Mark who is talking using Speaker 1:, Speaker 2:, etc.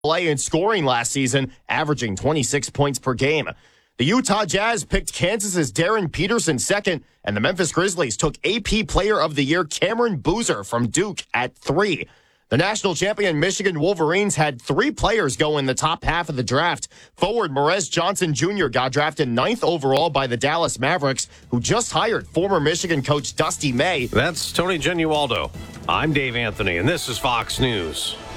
Speaker 1: in scoring last season, averaging 26 points per game. The Utah Jazz picked Kansas's Darren Peterson second, and the Memphis Grizzlies took AP Player of the Year Cameron Boozer from Duke at 3. The national champion Michigan Wolverines had 3 players go in the top half of the draft. Forward Morez Johnson Jr. got drafted 9th overall by the Dallas Mavericks, who just hired former Michigan coach Dusty May.
Speaker 2: That's Tony Genualdo. I'm Dave Anthony, and this is Fox News.